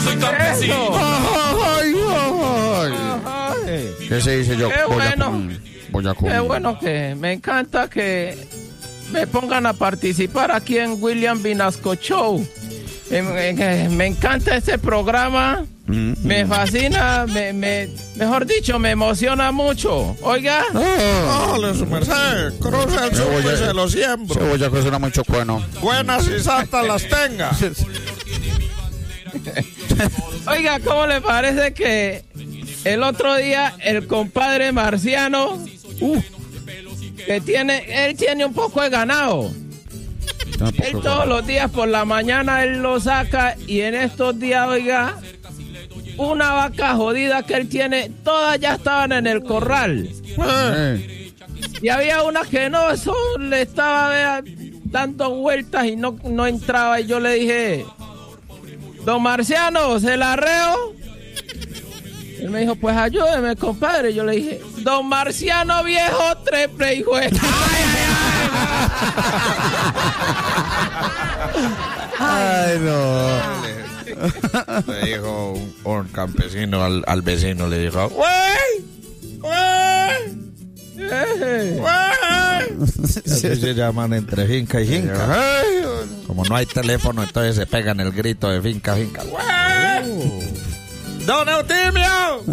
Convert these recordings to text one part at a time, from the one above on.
soy campesino. ¿Qué se dice yo? Qué bueno. Boyacón. Qué bueno que me encanta que me pongan a participar aquí en William Vinasco Show. Me encanta este programa. Me fascina, mejor dicho, me emociona mucho. Oiga. ¡Ole, su merced! Cruza el sur y se lo siembro. Ese boyaco suena mucho bueno. Buenas y santas las tenga. Oiga, ¿cómo le parece que el otro día el compadre Marciano, él tiene un poco de ganado? Él todos los días por la mañana él lo saca y en estos días, oiga, una vaca jodida que él tiene, todas ya estaban en el corral. Y había una que no, eso le estaba dando vueltas y no entraba. Y yo le dije, don Marciano, ¿se la arreo? Él me dijo, pues ayúdeme, compadre. Yo le dije, don Marciano viejo treple, hijo de... Ay, no. Le dijo un campesino al vecino, le dijo, así se llaman entre finca y finca. Como no hay teléfono, entonces se pegan el grito de finca a finca. ¡Don Eutimio!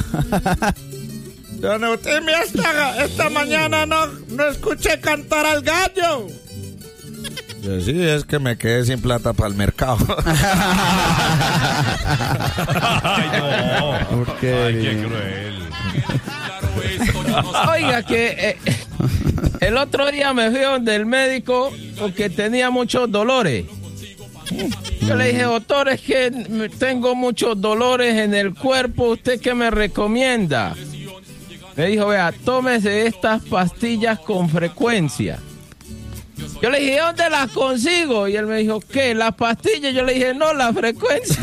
Don Eutimio, esta mañana no escuché cantar al gallo. Yo, sí, es que me quedé sin plata para el mercado. Ay, no. ¿Por qué? Ay, qué cruel. Oiga, que el otro día me fui donde el médico porque tenía muchos dolores. Yo le dije, doctor, es que tengo muchos dolores en el cuerpo, ¿usted qué me recomienda? Me dijo, vea, tómese estas pastillas con frecuencia. Yo le dije, ¿dónde las consigo? Y él me dijo, ¿qué? ¿Las pastillas? Yo le dije, no, la frecuencia.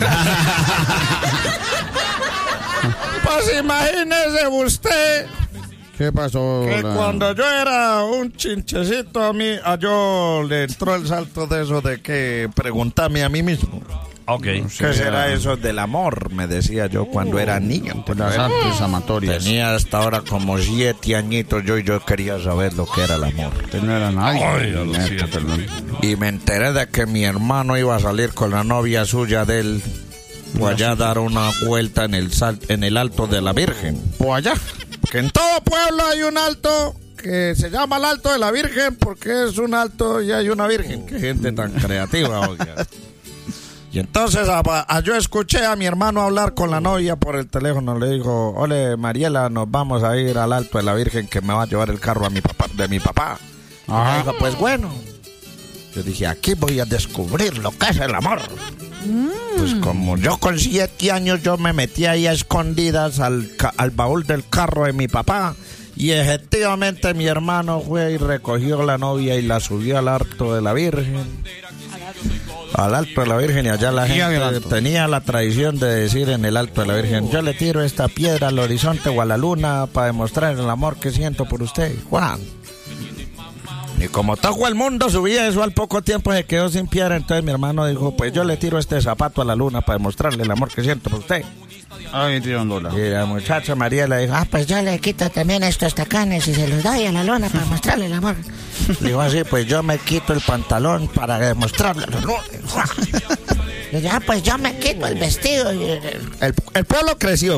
Pues imagínese usted ¿Qué pasó? que cuando yo era un chinchecito a yo le entró el salto de eso de que preguntarme a mí mismo. Ok. ¿Qué será eso del amor? Me decía yo cuando era niño. De las artes amatorias. Tenía hasta ahora como 7 añitos y yo quería saber lo que era el amor. Que no era nadie. Ay, a los 7. Y me enteré de que mi hermano iba a salir con la novia suya de él, pues allá a dar una vuelta en el Alto de la Virgen. Pues allá. Que en todo pueblo hay un alto que se llama el Alto de la Virgen porque es un alto y hay una virgen. Qué gente tan creativa, oiga. Y entonces yo escuché a mi hermano hablar con la novia por el teléfono. Le dijo, ole, Mariela, nos vamos a ir al Alto de la Virgen que me va a llevar el carro de mi papá. Ajá. Y me dijo, pues bueno. Yo dije, aquí voy a descubrir lo que es el amor. Pues como yo con 7 años yo me metí ahí a escondidas al baúl del carro de mi papá. Y efectivamente mi hermano fue y recogió la novia y la subió al Alto de la Virgen. Al Alto de la Virgen, y allá la gente tenía la tradición de decir en el Alto de la Virgen, yo le tiro esta piedra al horizonte o a la luna para demostrar el amor que siento por usted, Juan. Y como todo el mundo subía eso, al poco tiempo se quedó sin piedra. Entonces mi hermano dijo, pues yo le tiro este zapato a la luna para demostrarle el amor que siento por usted. Ay, tío Lola. Y la muchacha María le dijo, Pues yo le quito también estos tacanes y se los doy a la luna para mostrarle el amor. dijo así, pues yo me quito el pantalón para demostrarle el amor. Y yo, pues yo me quito el vestido. Y... El pueblo creció.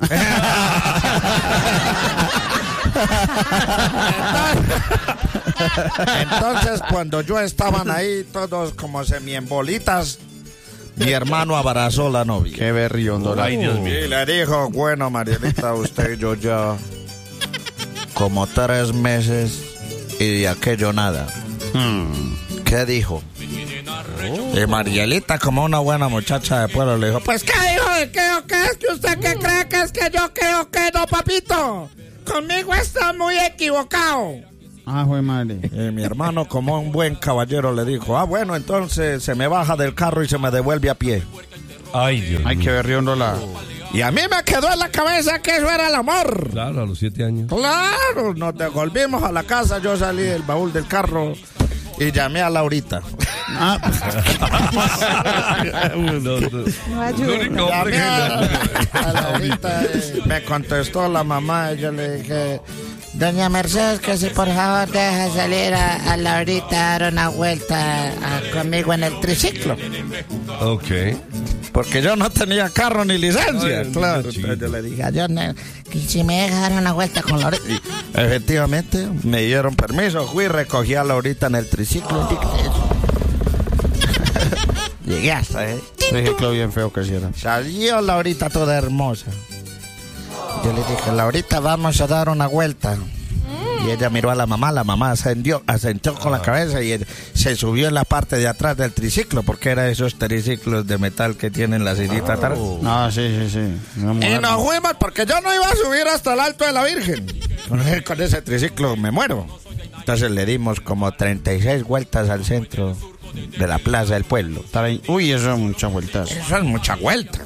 Entonces cuando yo estaban ahí todos como semiembolitas, mi hermano abrazó la novia. Qué berrión, Lola. Ay, Dios mío. Y le dijo, bueno, Marielita, usted y yo ya como 3 meses y de aquello nada. ¿Qué dijo? Y Marielita, como una buena muchacha de pueblo, le dijo, pues ¿qué dijo? ¿Qué es que usted qué cree que es que yo creo que no, papito? Conmigo está muy equivocado. Ah, fue madre. Y mi hermano, como un buen caballero, le dijo, bueno, entonces se me baja del carro y se me devuelve a pie. Ay, Dios Ay, mío. qué berrión, Lola. Y a mí me quedó en la cabeza que eso era el amor. Claro, a los 7 años. Claro, nos devolvimos a la casa, yo salí del baúl del carro y llamé a Laurita. No ayuda. A Laurita, me contestó la mamá y yo le dije, Doña Mercedes, que si por favor deja salir a Laurita a dar una vuelta conmigo en el triciclo. Ok. porque yo no tenía carro ni licencia. Ay, claro, chico. entonces yo le dije, Yo que si me deja dar una vuelta con Laurita. y efectivamente me dieron permiso, fui, recogí a Laurita en el triciclo. Llegué hasta ahí. Triciclo bien feo que hiciera. Salió Laurita toda hermosa. Yo le dije, Laurita, vamos a dar una vuelta. Y ella miró a la mamá ascendió con la cabeza y se subió en la parte de atrás del triciclo, porque era esos triciclos de metal que tienen la sillita atrás. No, sí. Y nos fuimos porque yo no iba a subir hasta el Alto de la Virgen. Con ese triciclo me muero. Entonces le dimos como 36 vueltas al centro de la plaza del pueblo. Uy, eso es muchas vueltas. Eso es mucha vuelta.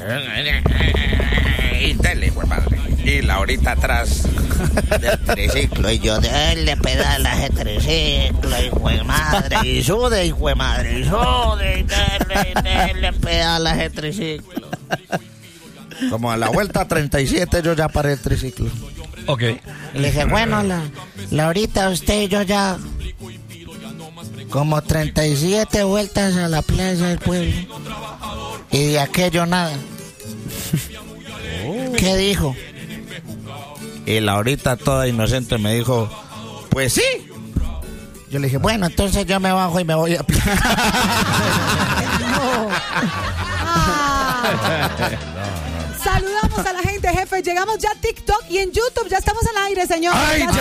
Y dele, güey, madre. Y Laurita atrás del triciclo. Y yo dele pedala a ese triciclo, hijo de madre. Y sude, hijo de madre. Y sude. Y dele pedala a ese triciclo. Como a la vuelta 37 yo ya paré el triciclo. Ok. Le dije, bueno, Laurita, usted y yo ya como 37 vueltas a la plaza del pueblo. Y de aquello nada. ¿Qué dijo? Y Laurita toda inocente me dijo, pues sí. Yo le dije, bueno, entonces yo me bajo y me voy a plaza. Saludamos a la gente, jefe. Llegamos ya a TikTok y en YouTube. Ya estamos al aire, señor. ¡Ay, ya!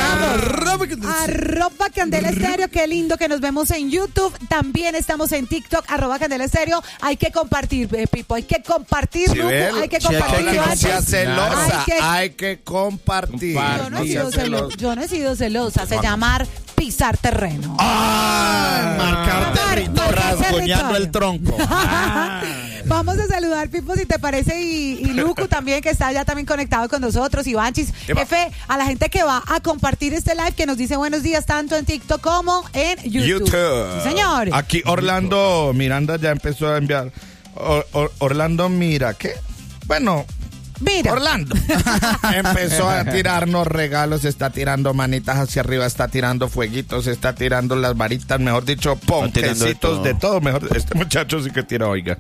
Arroba Candela Estéreo. Qué lindo que nos vemos en YouTube. También estamos en TikTok, arroba Candela Estéreo. Hay que compartir, Pipo. Hay que compartir, Sí, Luco. ven. Hay que Sí, compartir. que no sea Hay celosa. que- Hay que compartir. Yo no he sido celosa. Yo no he sido celosa. Se llama pisar terreno. Marcar territorio. Rasguñando el tronco. Vamos a saludar, Pipo, si te parece, y Luco también, que está ya también conectado con nosotros, y Banchis. Jefe, a la gente que va a compartir este live, que nos dice buenos días tanto en TikTok como en YouTube. Sí, señor. Aquí Orlando Miranda ya empezó a enviar. Orlando mira, ¿qué? Bueno, Mira. Orlando empezó a tirarnos regalos, está tirando manitas hacia arriba, está tirando fueguitos, está tirando las varitas, mejor dicho, ponquecitos de todo. Mejor, este muchacho sí que tira, oiga.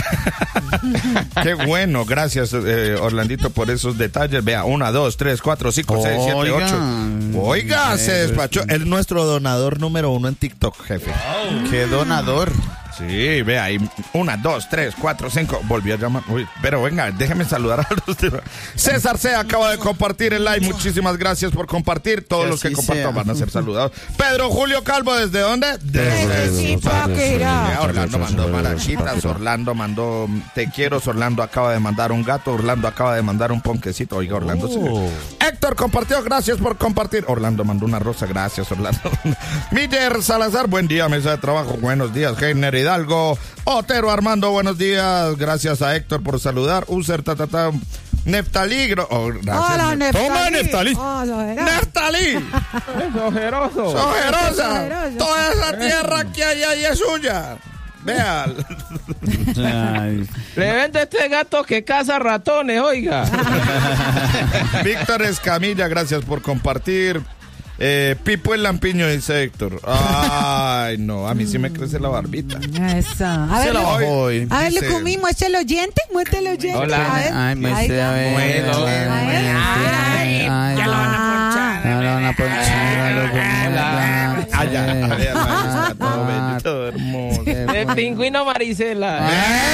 Qué bueno, gracias Orlandito por esos detalles. Vea, 1, 2, 3, 4, 5, 6, 7, 8. Oiga, se despachó. Es nuestro donador número 1 en TikTok, jefe. ¡Qué donador! Sí, vea, ahí 1, 2, 3, 4, 5. Volví a llamar. Uy, pero venga, déjeme saludar a los demás. César C. acaba de compartir el live. Muchísimas gracias por compartir. Todos los que compartan van a ser saludados. Pedro Julio Calvo, ¿desde dónde? Desde Zipaquirá. Orlando mandó marachitas. Orlando mandó te quiero. Orlando acaba de mandar un gato. Orlando acaba de mandar un ponquecito. Oiga, Orlando. Sí. Héctor compartió. Gracias por compartir. Orlando mandó una rosa. Gracias, Orlando. Miller Salazar. Buen día, mesa de trabajo. Buenos días, Heiner Hidalgo. Otero Armando, buenos días. Gracias a Héctor por saludar. User Neftalí. Gracias. Hola, Neftalí. Toma, Neftalí. Oh, Neftalí. Ojeroso. Ojerosa. Ojerosa. Toda esa tierra que hay ahí es suya. Vea. Le vende este gato que caza ratones, oiga. Víctor Escamilla, gracias por compartir. Pipo el Lampiño, dice Héctor. Ay, no, a mí sí me crece la barbita. Eso. A ver, Luco, muestra el oyente. Muestra el oyente. Hola. A ver. Ay, muestre, a ver. Ya lo van a ponchar. Ya lo van a ponchar. Allá, todo bello, todo hermoso. El pingüino Marisela.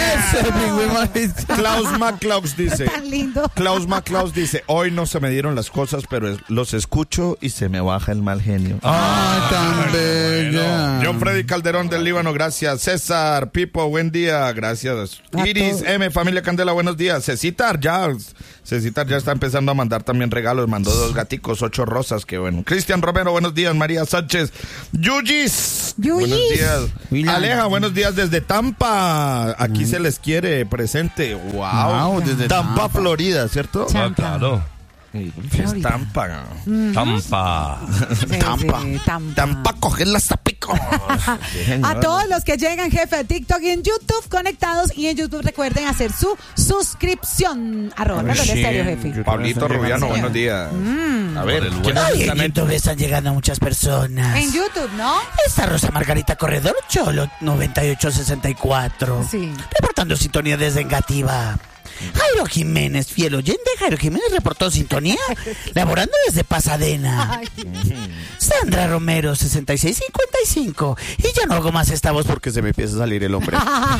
Klaus MacLaus dice. Tan lindo. Klaus MacLaus dice, hoy no se me dieron las cosas, pero los escucho y se me baja el mal genio. Ay, tan bella. John Freddy Calderón del Líbano, gracias. César, Pipo, buen día, gracias. Iris M, familia Candela, buenos días. Cecitar ya está empezando a mandar también regalos, mandó 2 gaticos, 8 rosas, qué bueno. Cristian Romero, buenos días. María Sánchez, Yuyis, buenos días. Aleja, buenos días desde Tampa, aquí se les quiere presente. Wow, desde Tampa, Florida, ¿cierto? Ah, claro. Es Tampa. Tampa. Sí, Tampa. sí, Tampa. Tampa, coger las tapico. chicos. A todos los que llegan, jefe, de TikTok y en YouTube conectados. Y en YouTube recuerden hacer su suscripción. @ Estéreo, jefe. Pablito Rubiano, buenos días. A ver, ¿quién Ay, es en YouTube están llegando muchas personas. En YouTube, ¿no? Esta Rosa Margarita Corredor, Cholo 9864. Sí. Reportando sintonía desde Engativá. Jairo Jiménez, fiel oyente, Jairo Jiménez reportó sintonía, laborando desde Pasadena. Ay. Sandra Romero, 6655. Y ya no hago más esta voz porque se me empieza a salir el hombre.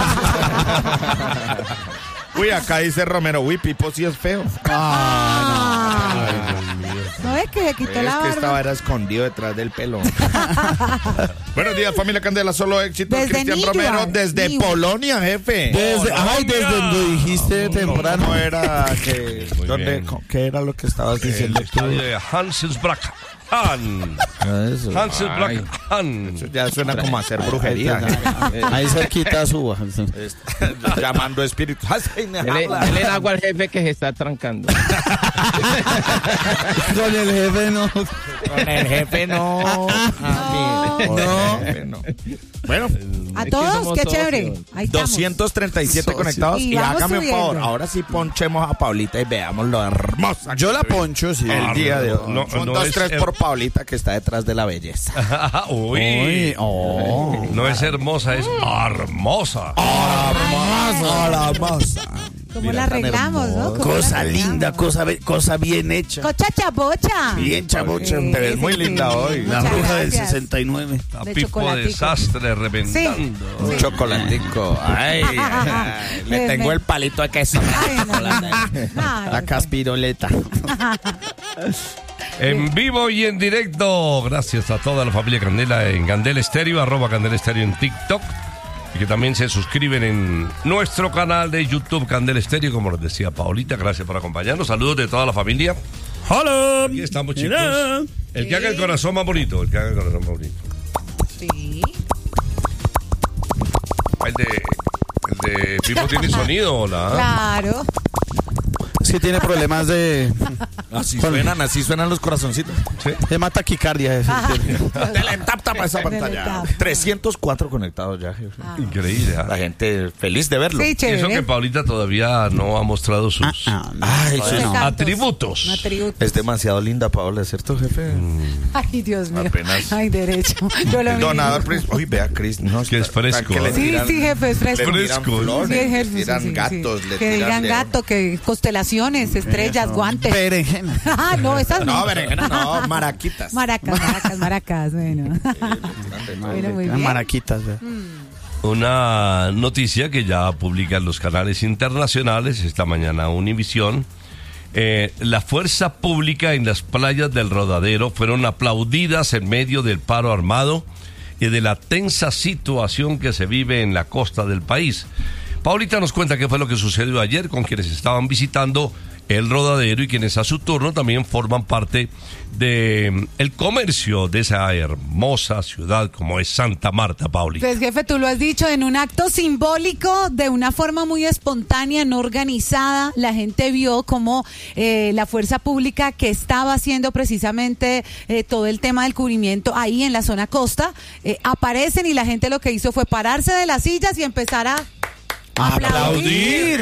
Uy, acá dice Romero, uy, Pipo sí es feo. ¿No es que le quitó la Es que estaba barba? era escondido detrás del pelo. Buenos días, familia Candela, solo éxitos. Desde Cristian Newark, Romero, desde Newark. Polonia, jefe. Desde donde dijiste temprano. ¿Cómo era que, Muy dónde, bien. qué era lo que estabas El diciendo tú? estadio de Hanselsbrackan. Eso. Hanselsbrackan. Ya suena como a hacer brujería. Ahí cerquita suba. Llamando espíritus. Dele agua al jefe que se está trancando. Con el jefe no. Con el jefe no. Con el jefe no. Bueno, A Es que todos, somos qué socios. chévere. Ahí estamos. 237 conectados. Y Y vamos hágame un favor, subiendo. ahora sí ponchemos a Paulita y veamos lo hermosa. Yo la poncho, sí. El día de hoy. No, Son no 2-3 es por Paulita que está detrás de la belleza. Uy. Uy, oh. No es hermosa, es hermosa. ¿Cómo Mira, la tan arreglamos, no? hermoso. ¿Cómo la Cosa arreglamos? linda, cosa bien hecha. Cocha chabocha. Bien chabocha. Sí, Te ves muy sí, linda sí. hoy. La Muchas bruja del gracias. 69. La De Pipo chocolatico. desastre reventando. Un chocolatico. Ay, le tengo el palito de queso. Ay, no, no, no. La caspiroleta. En vivo y en directo, gracias a toda la familia Candela en Candela Estéreo, @ Candela Estéreo en TikTok, y que también se suscriben en nuestro canal de YouTube Candela Estéreo, como les decía Paulita, gracias por acompañarnos, saludos de toda la familia. ¡Hola! Aquí estamos, chicos. El que haga el corazón más bonito, el que haga el corazón más bonito. Sí. El de Pipo tiene sonido, hola. Claro. Es que tiene problemas de Así suenan los corazoncitos. taquicardia. Dale tapa esa Dele pantalla. tap. 304 conectados ya, jefe. Increíble. ¿ah? La gente feliz de verlo. Sí, Y eso que chévere. Paulita todavía no ha mostrado sus Ay, Los sí, no. cantos. atributos. Atributos. Es demasiado linda, Paola, ¿cierto, jefe? Ay, Dios mío. Apenas. Ay, derecho. Yo lo El vi. donador, uy, vea, Chris, no, Que es fresco, que le ¿eh? Sí, tiran- sí, jefe, es fresco. Le tiran Fresco. flores, Sí, jefe, le tiran sí, sí, gatos, sí. le Que tiran digan gato, que constelaciones, estrellas, guantes. Berenjena. Ah, no, esas No, no. berenjena, no, maraquitas. Maracas, bueno. Bueno, muy bien. Maraquitas. Una noticia que ya publican los canales internacionales, esta mañana Univisión. La fuerza pública en las playas del Rodadero fueron aplaudidas en medio del paro armado y de la tensa situación que se vive en la costa del país. Paulita nos cuenta qué fue lo que sucedió ayer con quienes estaban visitando el Rodadero y quienes a su turno también forman parte de el comercio de esa hermosa ciudad como es Santa Marta, Paulita. Pues jefe, tú lo has dicho, en un acto simbólico, de una forma muy espontánea, no organizada, la gente vio como la fuerza pública que estaba haciendo precisamente todo el tema del cubrimiento ahí en la zona costa, aparecen y la gente lo que hizo fue pararse de las sillas y empezar a aplaudir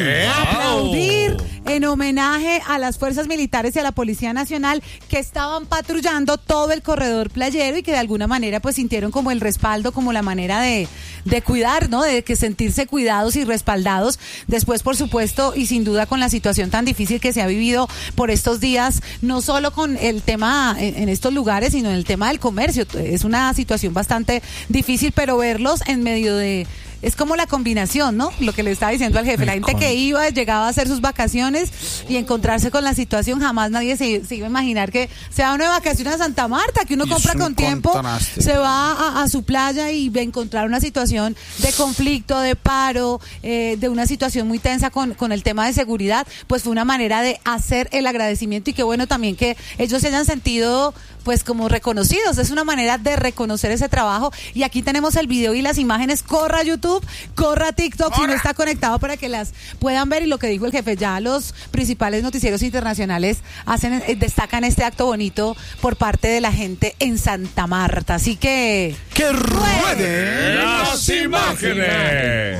en homenaje a las fuerzas militares y a la Policía Nacional que estaban patrullando todo el corredor playero y que de alguna manera pues sintieron como el respaldo, como la manera de cuidar, ¿no? De que sentirse cuidados y respaldados. Después, por supuesto, y sin duda con la situación tan difícil que se ha vivido por estos días, no solo con el tema en estos lugares, sino en el tema del comercio. Es una situación bastante difícil, pero verlos en medio de... Es como la combinación, ¿no? Lo que le estaba diciendo al jefe. La gente que iba, llegaba a hacer sus vacaciones y encontrarse con la situación, jamás nadie se iba a imaginar que se va uno de vacaciones a Santa Marta, que uno Y compra es un con tiempo, contraste. se va a su playa y va a encontrar una situación de conflicto, de paro, de una situación muy tensa con el tema de seguridad. Pues fue una manera de hacer el agradecimiento y qué bueno también que ellos se hayan sentido pues como reconocidos. Es una manera de reconocer ese trabajo. Y aquí tenemos el video y las imágenes. Corra a YouTube, corra a TikTok si no está conectado para que las puedan ver. Y lo que dijo el jefe, ya los principales noticieros internacionales destacan este acto bonito por parte de la gente en Santa Marta. Así que... ¡Que rueden las imágenes!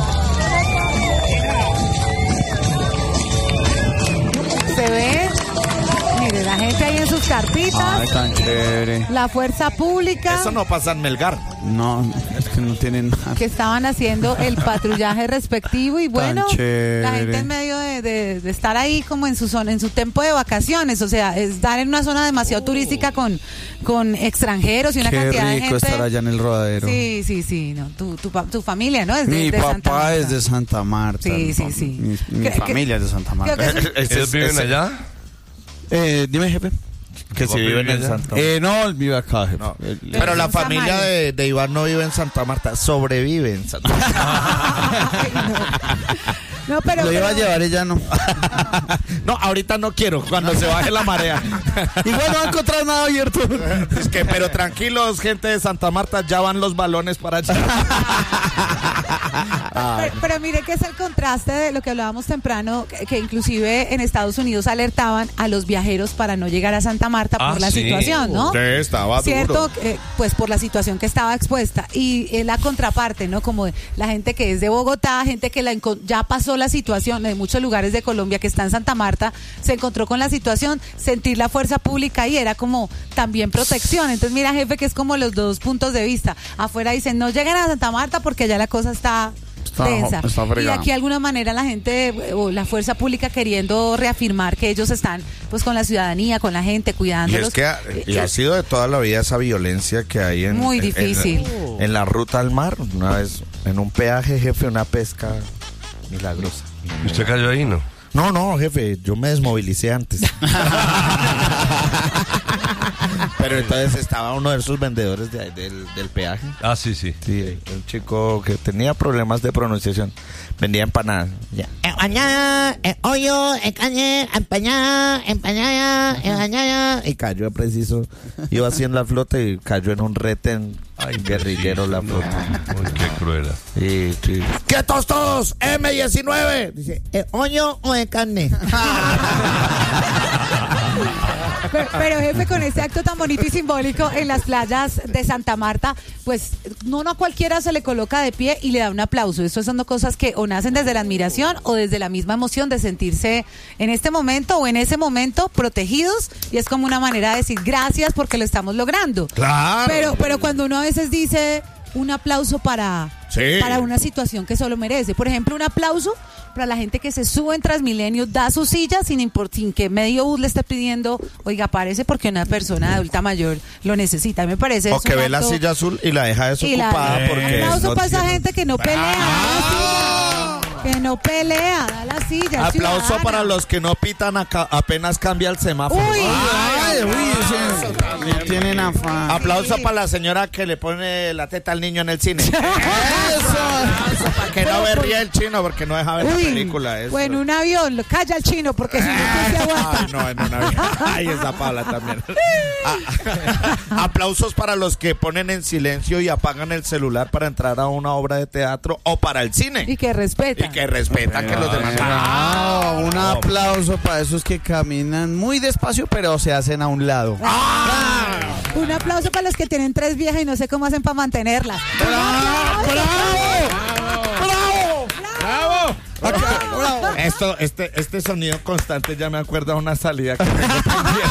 Se ve, mire, la gente ahí en sus carpitas. Ay, tan chévere. La fuerza pública. Eso no pasa en Melgar. No, es que no tienen nada. Que estaban haciendo el patrullaje respectivo y bueno, chévere. la gente en medio de estar ahí como en su zona, en su tiempo de vacaciones, o sea, estar en una zona demasiado turística con extranjeros y una Qué cantidad de rico gente. estar allá en el rodadero. Sí, no, tu familia, ¿no? Es Mi de Santa papá Marta. es de Santa Marta. Sí. Mi familia es de Santa Marta. Creo que ¿Ellos viven allá? Dime, jefe. Que si viven en Santa Marta. No, él vive acá, jefe. No. Él- Pero la en familia Samario. de Iván no vive en Santa Marta, sobrevive en Santa Marta. Ay, no, pero Lo iba a llevar, ella no. No, ahorita no quiero, cuando se baje la marea. Igual no va a encontrar nada abierto. Es que, pero tranquilos, gente de Santa Marta, ya van los balones para allá. Pero mire que es el contraste de lo que hablábamos temprano, que inclusive en Estados Unidos alertaban a los viajeros para no llegar a Santa Marta por la sí. situación, ¿no? Sí, estaba Cierto, duro. pues por la situación que estaba expuesta. Y la contraparte, ¿no? Como la gente que es de Bogotá, gente que ya pasó la situación, en muchos lugares de Colombia que está en Santa Marta, se encontró con la situación, sentir la fuerza pública y era como también protección. Entonces mira, jefe, que es como los dos puntos de vista. Afuera dicen, no lleguen a Santa Marta porque allá la cosa está densa. está Y fregada. aquí de alguna manera la gente o la fuerza pública queriendo reafirmar que ellos están pues con la ciudadanía, con la gente, Y cuidándolos. es que ha sido de toda la vida esa violencia que hay en... Muy difícil. En la ruta al mar. Una vez, en un peaje, jefe, una pesca milagrosa. ¿Usted cayó ahí, no? No, jefe, yo me desmovilicé antes. Pero entonces estaba uno de esos vendedores del peaje. Ah, sí. Sí, un chico que tenía problemas de pronunciación. Vendía empanadas. Ya. Añada, hoyo, cañe, empañada, Y cayó preciso. Iba así en la flota y cayó en un retén guerrillero la flota. Uy, qué cruel. Sí. ¡Quietos todos! ¡M19! Dice, hoyo o de carne. Pero jefe, con este acto tan bonito y simbólico en las playas de Santa Marta, pues no a cualquiera se le coloca de pie y le da un aplauso. Estas son dos cosas que o nacen desde la admiración o desde la misma emoción de sentirse en este momento o en ese momento protegidos, y es como una manera de decir gracias porque lo estamos logrando. ¡Claro! Pero cuando uno a veces dice un aplauso para una situación que solo merece, por ejemplo, un aplauso para la gente que se sube en Transmilenio, da su silla sin que medio bus le esté pidiendo, oiga, párese porque una persona de adulta mayor lo necesita. Me parece O es que un ve la acto- silla azul y la deja y desocupada porque... aplauso no para esa tiene- gente que no pelea, da la silla. Que no pelea, da la silla. Aplauso ciudadana. para los que no pitan apenas cambia el semáforo. Uy, No tienen afán. Aplauso para la señora que le pone la teta al niño en el cine. Eso. Para que no berría el chino porque no deja ver la uy. película. Eso. O en un avión, calla el chino porque si no se aguanta. Ah, no, en un avión. Ay, esa pala también. Aplausos para los que ponen en silencio y apagan el celular para entrar a una obra de teatro o para el cine. Y que respeta. Y que respetan que los demás... Un aplauso para esos que caminan muy despacio, pero se hacen a un lado. Un aplauso para los que tienen 3 viejas y no sé cómo hacen para mantenerlas. Este sonido constante ya me acuerda a una salida que tengo pendiente.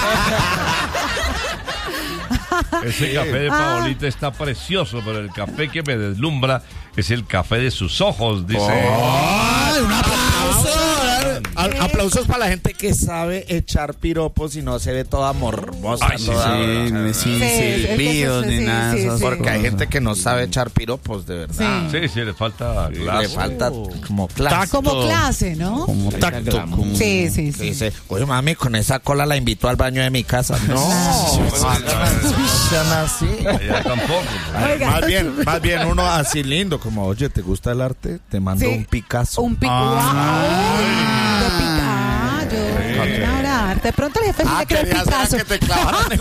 Ese café de Paolita está precioso, pero el café que me deslumbra es el café de sus ojos, dice. ¡Un aplauso! Aplausos para la gente que sabe echar piropos y no se ve toda morbosa. Ay, sí, toda- Sin silbidos ni nada. sí, esas sí. Porque hay cosas. gente que no sabe echar piropos, de verdad. Sí, le falta clase. Le falta como clase. Como clase, ¿no? Como tacto. Como... Sí. Dice, oye mami, con esa cola la invito al baño de mi casa. No, sean así. Ella tampoco. Oiga. Más bien uno así lindo, como, oye, ¿te gusta el arte? Te mando Sí. un Picasso. Un pico. De Picasso. De pronto el jefe sí le cree querías era Picasso. que te clavaran en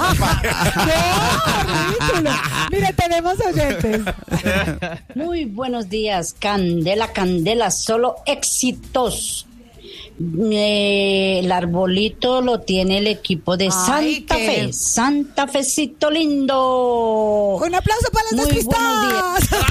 No, ridículo. Mire, tenemos oyentes. Muy buenos días, Candela, Candela, solo éxitos. El arbolito lo tiene el equipo de Ay, Santa qué- Fe, Santa Fecito lindo. Un aplauso para los Muy buenos despistados.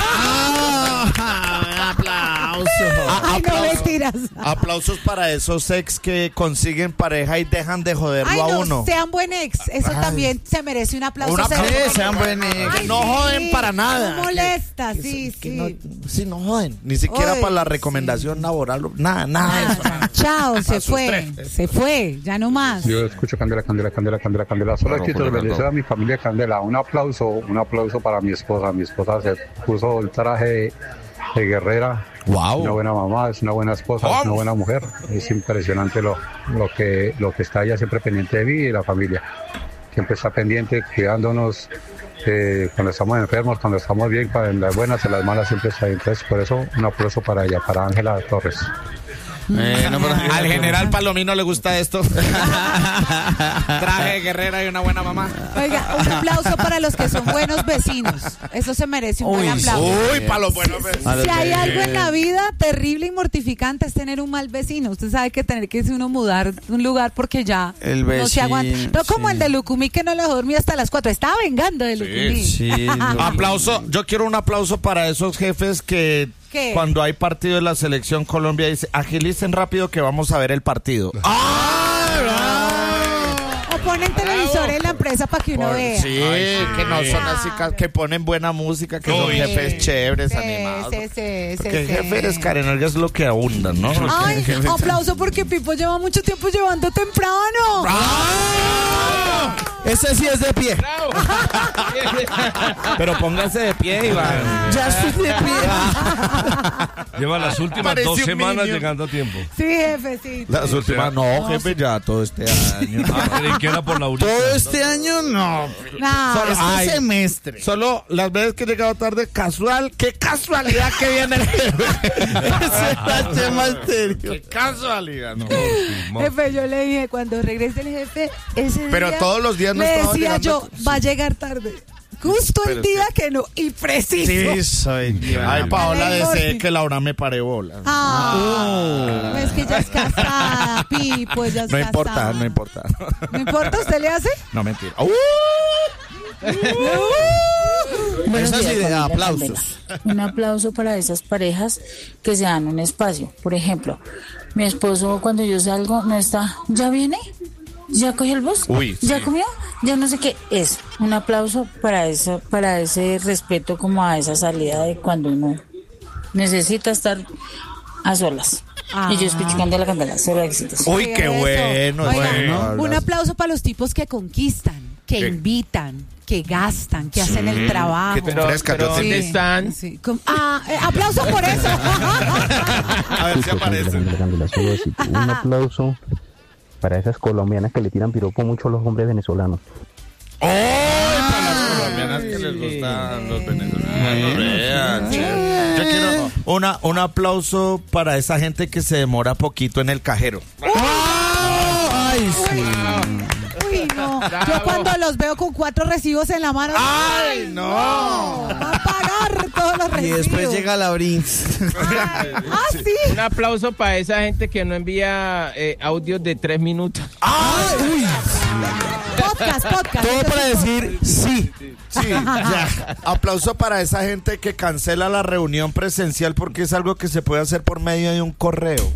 Aplausos. Ay, no, mentiras. Aplausos para esos ex que consiguen pareja y dejan de joderlo Ay, a no, uno. sean buen ex. Eso también se merece un aplauso. Un aplauso. Se- Sean buenos. Ay, No sí, joden para nada. No molesta, sí, Que sí. no, sí, no joden. Ni siquiera Ay, para la sí. recomendación laboral. Nada de eso. Nada. Chao, se fue, ya no más. Yo escucho Candela, Candela, Candela, Candela, Candela. Solo quiero bendición a mi familia Candela. Un aplauso para mi esposa. Mi esposa se puso el traje de guerrera. Wow. Una buena mamá, es una buena esposa, es una buena mujer. Es impresionante lo que está ella siempre pendiente de mí y de la familia. Siempre está pendiente, cuidándonos. Cuando estamos enfermos, cuando estamos bien, en las buenas, en las malas, siempre está ahí. Entonces, por eso, un aplauso para ella, para Ángela Torres. Al general Palomino le gusta esto. Traje de guerrera y una buena mamá. Oiga, un aplauso para los que son buenos vecinos. Eso se merece un buen aplauso. Uy, para los buenos vecinos. Si hay algo en la vida terrible y mortificante es tener un mal vecino. Usted sabe que tener que irse uno mudar de un lugar porque ya El no se aguanta. vecino, No como sí. el de Lucumí que no lo dormía hasta las 4. Estaba vengando de Lucumí. Sí, Aplauso, yo quiero un aplauso para esos jefes que ¿Qué? cuando hay partido de la selección Colombia dice, agilicen rápido que vamos a ver el partido. O ponen televisor en la empresa para que uno vea. Sí, que no son así, que ponen buena música, que son Uy, jefes chéveres, Sí, animados. sí, Porque jefes, Karen, es lo que abundan, ¿no? Ay, aplauso porque Pipo lleva mucho tiempo llevando temprano. ese sí es de pie. Pero pónganse de pie, Iván. Ya estoy de pie. Lleva las últimas Parece 2 un semanas niño. llegando a tiempo. Sí, jefe, sí. Las últimas, no, jefe, ya todo este año. Creí que era por la última. Todo este año no. No. Este Ay. semestre. Solo las veces que he llegado tarde, casual, qué casualidad que viene el jefe. Ese tache más serio. Qué casualidad, ¿no? Jefe, yo le dije, cuando regrese el jefe, ese Pero día, todos los días no le estaba decía llegando. yo, va a llegar tarde. Justo el día que no, y preciso. Sí, soy. Ay, Paola, Alejo, desee sí. que Laura me pare bola. Es que ya es casada, Pipo, ya es No casada. importa, no importa. ¿No importa? ¿Usted le hace? No, mentira. Eso sí, de familia aplausos. Candela. Un aplauso para esas parejas que se dan un espacio. Por ejemplo, mi esposo cuando yo salgo no está, ¿ya viene? ¿Ya cogió el bus? Uy, ¿Ya sí. comió? Ya no sé qué. Es un aplauso para eso, para ese respeto como a esa salida de cuando uno necesita estar a solas. Y yo escucho Candela, Candela, solo éxitos. Uy, qué Eso. bueno. Oiga, bueno. un aplauso para los tipos que conquistan, que invitan, que gastan, que hacen el trabajo. Que te ofrezcan, yo ¿Dónde te- están? Sí. Aplauso por eso. A ver si aparece. Un aplauso para esas colombianas que le tiran piropo mucho a los hombres venezolanos. ¡Ay, para las colombianas que les gustan los venezolanos! Vean, chévere. Yo quiero un aplauso para esa gente que se demora poquito en el cajero. Ay, sí. Uy, no. Yo cuando los veo con 4 recibos en la mano. ¡Ay, no! Va a pagar todos los Y recibos. después llega la Brinks. Sí. Un aplauso para esa gente que no envía audios de 3 minutos. Podcast. Todo para decir sí. Sí, ya. Aplauso para esa gente que cancela la reunión presencial porque es algo que se puede hacer por medio de un correo.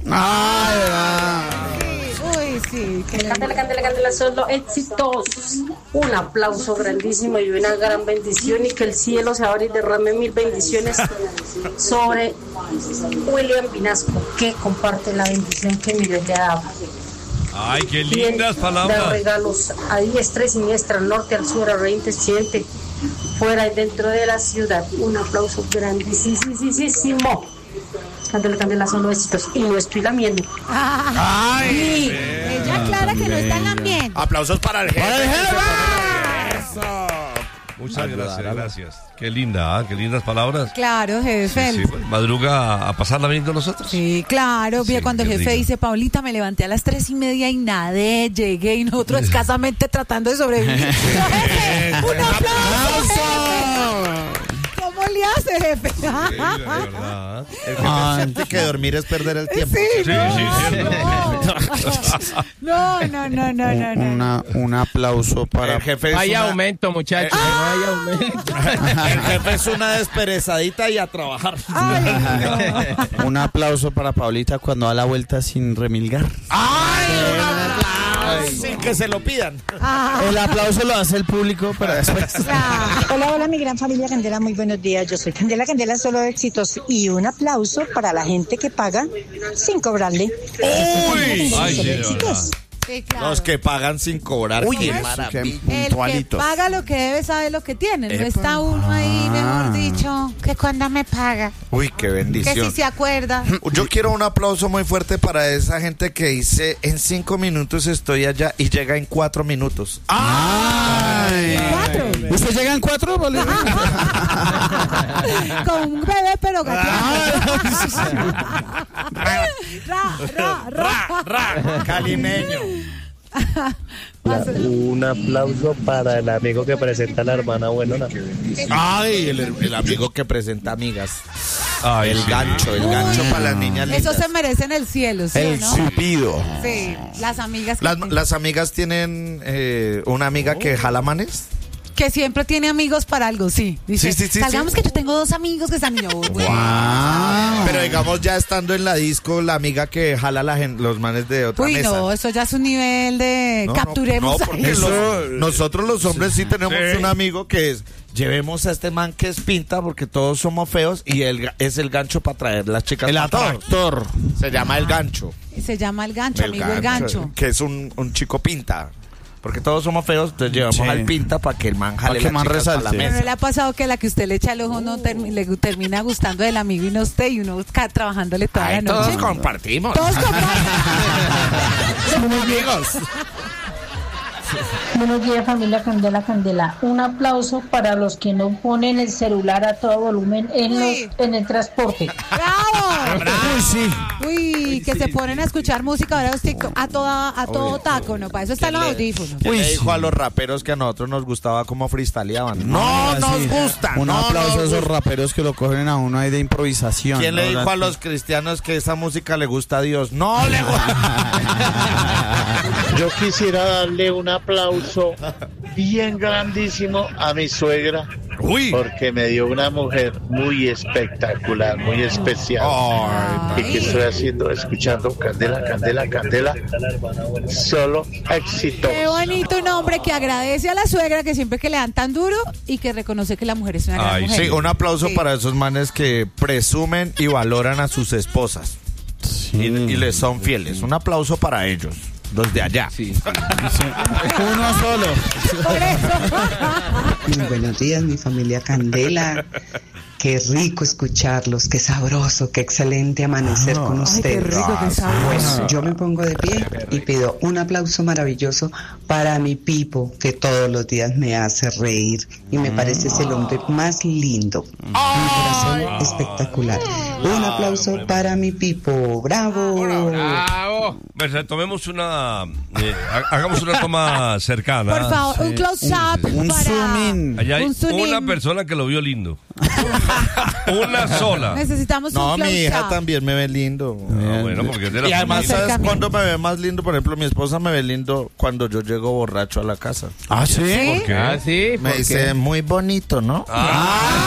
Uy, sí. Candela, Candela, Candela, son los éxitos. Un aplauso grandísimo y una gran bendición y que el cielo se abra y derrame 1000 bendiciones sobre William Vinasco, que comparte la bendición que mi Dios le ha dado. Ay, qué Quien lindas da palabras. regalos a diestra y siniestra, al norte, al sur, al oriente, occidente, fuera y dentro de la ciudad. Un aplauso grandísimo. Candela, Candela, son los éxitos y no estoy lamiendo. Sí. Ella aclara que no está en el ambiente. Aplausos para el jefe. Eso. Muchas gracias. Qué linda, qué lindas palabras. Claro, jefe. Sí, madruga a pasarla bien con nosotros. Sí, claro. Sí, cuando el jefe dice, Paulita, me levanté a las 3:30 y nadé, llegué y nosotros escasamente tratando de sobrevivir. No, jefe, ¡un aplauso! ¿Cómo le hace, jefe? Sí, la verdad. El jefe siente que dormir es perder el tiempo. Sí, no. Un aplauso para el jefe. Hay aumento, muchachos. No hay aumento. El jefe es una desperezadita y a trabajar. un aplauso para Paulita cuando da la vuelta sin remilgar. Sin que se lo pidan. El aplauso lo hace el público, pero después. Hola, mi gran familia Candela, muy buenos días. Yo soy Candela, solo éxitos. Y un aplauso para la gente que paga sin cobrarle. ¡Uy! Ay, sí, éxitos. Sí, claro. Los que pagan sin cobrar. Uy, maravilla. El que paga lo que debe sabe lo que tiene. No está uno ahí, mejor dicho, que cuando me paga. Uy, qué Que bendición. si se acuerda. Yo quiero un aplauso muy fuerte para esa gente que dice en 5 minutos estoy allá y llega en 4 minutos. ¡Ay! ¿Usted llega en 4, Bolívar? Con un bebé, pero gateando. Calimeño. Un aplauso para el amigo que presenta a la hermana buenona. Ay, el amigo que presenta amigas. Ay, el sí. gancho para las niñas lindas. Eso se merece en el cielo, ¿sí El o no? supido. Sí, las amigas que, Las amigas tienen una amiga que jala manes. que siempre tiene amigos para algo, sí. Dice, Sí. salgamos que yo tengo 2 amigos que están... Pero digamos ya estando en la disco, la amiga que jala los manes de otra Uy, mesa. no, eso ya es un nivel de capturemos. No, porque Eso- nosotros los hombres sí tenemos un amigo que es, llevemos a este man que es pinta porque todos somos feos y él es el gancho para traer las chicas. El para todos. atractor. Se llama el gancho. Se llama el gancho, amigo, el gancho. Que es un chico pinta. Porque todos somos feos, entonces llevamos al pinta para que el man jale Pa' que las el man chicas a la resalte. Pero mesa. ¿no le ha pasado que la que usted le echa el ojo no le termina gustando del amigo y no usted y uno trabajándole toda la Ay, noche? todos compartimos. Todos comparten. Somos amigos. Buenos días, familia Candela. Un aplauso para los que no ponen el celular a todo volumen en el transporte. ¡Bravo! Uy, sí. Uy, que se ponen a escuchar música ahora los TikTok a todo taco, ¿no? Para eso están los audífonos. ¿Quién Uy, le dijo sí. a los raperos que a nosotros nos gustaba cómo freestyleaban? No nos sí. gusta. Un no aplauso a nos esos gusta. raperos que lo cogen a uno ahí de improvisación. ¿Quién le ¿no? dijo a los cristianos que esa música le gusta a Dios? No le gusta. Yo quisiera darle un aplauso bien grandísimo a mi suegra. Uy. Porque me dio una mujer muy espectacular, muy especial. Ay, ¿Y qué estoy haciendo? Escuchando Candela. Solo éxito. Qué bonito un hombre que agradece a la suegra que siempre que le dan tan duro y que reconoce que la mujer es una gran Ay, mujer. Sí, un aplauso Sí. para esos manes que presumen y valoran a sus esposas y les son fieles. Un aplauso para ellos, los de allá. Uno solo. Por eso. Muy buenos días, mi familia Candela. Qué rico escucharlos, qué sabroso, qué excelente amanecer con Ay, qué ustedes. rico, qué sabroso. Pues yo me pongo de pie y pido un aplauso maravilloso para mi Pipo, que todos los días me hace reír y me parece es el hombre más lindo. Mi corazón espectacular. Un aplauso para mi Pipo. ¡Bravo! ¡Bravo! Tomemos hagamos una toma cercana. Por favor, un close-up. Un para- zoom in. Allá hay un zoom una in. persona que lo vio lindo. Una sola. Necesitamos No, un mi hija close-up. también me ve lindo. Ah, bueno, porque es de la Y además, familia. ¿sabes Acercamiento. cuándo me ve más lindo? Por ejemplo, mi esposa me ve lindo cuando yo llego borracho a la casa. ¿Ah, sí? ¿Por qué? Ah, sí. Me ¿por dice, qué? muy bonito, ¿no?